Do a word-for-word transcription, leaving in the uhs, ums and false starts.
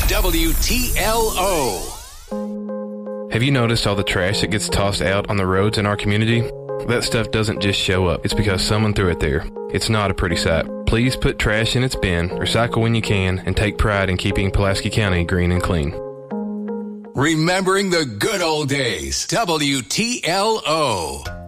W T L O. Have you noticed all the trash that gets tossed out on the roads in our community? That stuff doesn't just show up. It's because someone threw it there. It's not a pretty sight. Please put trash in its bin, recycle when you can, and take pride in keeping Pulaski County green and clean. Remembering the good old days. W T L O.